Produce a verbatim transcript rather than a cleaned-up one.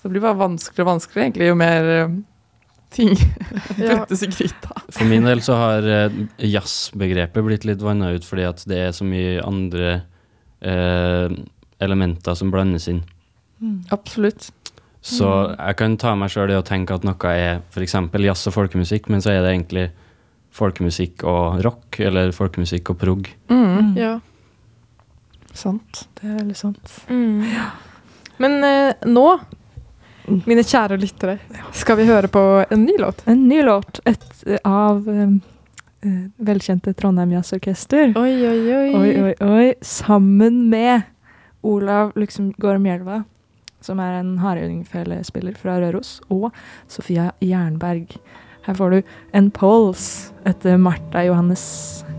Så det blir bare vanskeligere og vanskeligere egentlig, jo mer uh, ting puttes i gryta. For min del så har uh, jazzbegrepet blitt litt vannet ut, fordi at det er så mye andre uh, elementer som blandes inn. Mm. Absolutt. Så jeg kan ta meg selv i å tenke at noe er for eksempel jazz og folkemusikk, men så er det egentlig folkemusikk og rock, eller folkemusikk og prog. Mm. Ja. Sant. Det er veldig sant. Mm. Ja. Men eh, nå, mine kjære lyttere, skal vi høre på en ny låt? En ny låt, et eh, av um, eh, velkjente Trondheim Jazzorkester. Oi, oi, oi. Oi, oi, oi. Sammen med Olav Luxemgård Mjelva, som er en hardgjøringfellespiller fra Røros, og Sofia Jernberg. Her får du en Pulse etter Martha Johannes